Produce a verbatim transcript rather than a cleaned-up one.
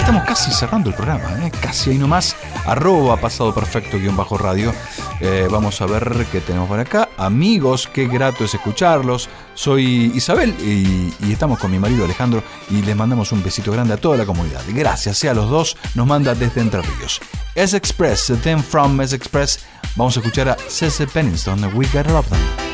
estamos casi cerrando el programa, ¿eh? Casi ahí nomás. Arroba pasado perfecto guión bajo radio. Eh, vamos a ver qué tenemos por acá. Amigos, qué grato es escucharlos. Soy Isabel y, y estamos con mi marido Alejandro y les mandamos un besito grande a toda la comunidad. Gracias, sea a los dos. Nos manda desde Entre Ríos. S-Express, Then From S-Express. Vamos a escuchar a Cece Peniston, We Gotta Love Them.